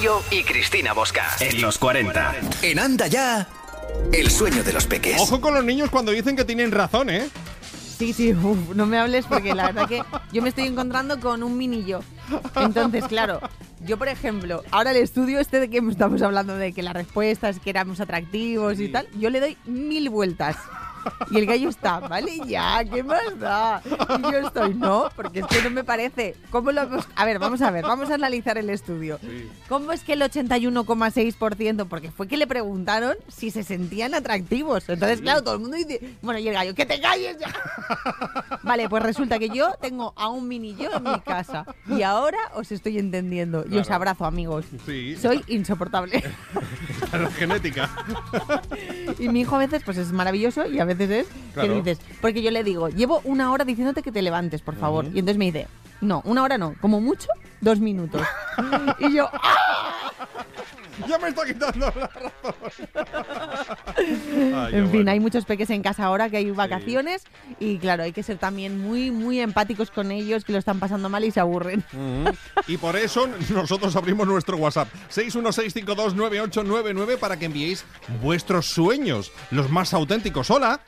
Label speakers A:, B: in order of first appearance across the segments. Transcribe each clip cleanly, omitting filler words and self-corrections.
A: Mayo y Cristina Bosca. En los 40.
B: En Anda Ya, el sueño de los peques.
C: Ojo con los niños cuando dicen que tienen razón, ¿eh?
D: Sí, no me hables porque la verdad que yo me estoy encontrando con un mini yo. Entonces, claro, yo por ejemplo, ahora el estudio de que estamos hablando de que las respuestas, que éramos atractivos y tal, yo le doy 1000 vueltas. Y el gallo está, vale ya, ¿qué más da? Y yo estoy, no, porque es que no me parece. ¿Cómo lo hemos? A ver, vamos a analizar el estudio.
C: Sí.
D: ¿Cómo es que el 81,6%? Porque fue que le preguntaron si se sentían atractivos. Entonces, claro, todo el mundo dice, bueno, y el gallo, ¡que te calles ya! Vale, pues resulta que yo tengo a un mini yo en mi casa. Y ahora os estoy entendiendo.
C: Claro.
D: Y os abrazo, amigos.
C: Sí.
D: Soy insoportable.
C: La genética.
D: Y mi hijo a veces pues es maravilloso y a veces es
C: Claro.
D: que dices, porque yo le digo, llevo 1 hora diciéndote que te levantes, por favor. Y entonces me dice, no, 1 hora no, como mucho, 2 minutos. Y yo, ¡ah!
C: Ya me está quitando la razón. Ay,
D: En fin,
C: bueno.
D: hay muchos peques en casa ahora que hay vacaciones y claro, hay que ser también muy, muy empáticos con ellos que lo están pasando mal y se aburren.
C: Y por eso nosotros abrimos nuestro WhatsApp 616529899 para que enviéis vuestros sueños, los más auténticos. Hola.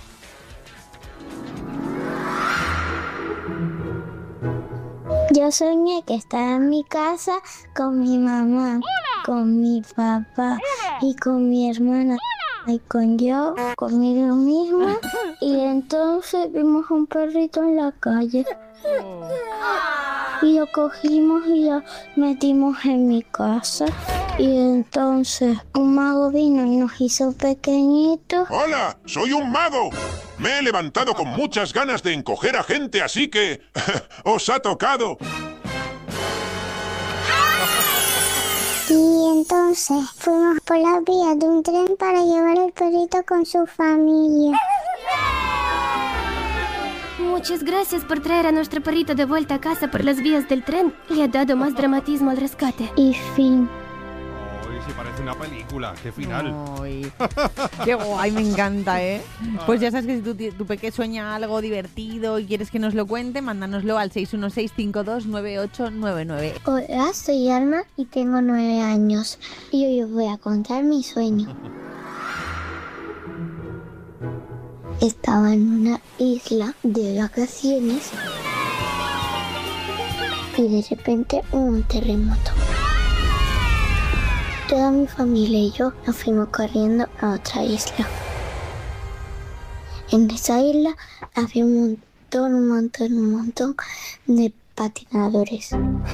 E: Yo soñé que estaba en mi casa con mi mamá, con mi papá y con mi hermana y con yo, conmigo misma. Y entonces vimos un perrito en la calle. Y lo cogimos y lo metimos en mi casa. Y entonces un mago vino y nos hizo pequeñitos.
F: ¡Hola! ¡Soy un mago! Me he levantado con muchas ganas de encoger a gente, así que... ¡os ha tocado!
E: Y entonces fuimos por las vías de un tren para llevar el perrito con su familia.
G: Muchas gracias por traer a nuestro perrito de vuelta a casa por las vías del tren. Le ha dado más dramatismo al rescate.
E: Y fin.
C: Ay, sí, parece una película. ¡Qué final!
D: Ay, qué guay, me encanta, ¿eh? Pues ya sabes que si tu peque sueña algo divertido y quieres que nos lo cuente, mándanoslo al 616529899.
E: Hola, soy Alma y tengo 9 años. Y hoy os voy a contar mi sueño. Estaba en una isla de vacaciones y de repente hubo un terremoto. Toda mi familia y yo nos fuimos corriendo a otra isla. En esa isla había un montón de patinadores.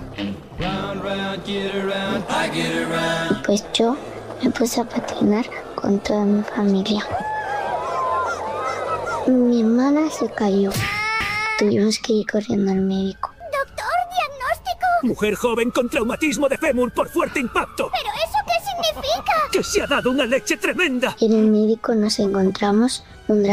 E: Pues yo me puse a patinar con toda mi familia. Mi hermana se cayó. Tuvimos que ir corriendo al médico.
G: ¡Doctor, diagnóstico!
H: Mujer joven con traumatismo de fémur por fuerte impacto.
G: ¿Pero eso qué significa?
H: ¡Que se ha dado una leche tremenda!
E: Y en el médico nos encontramos un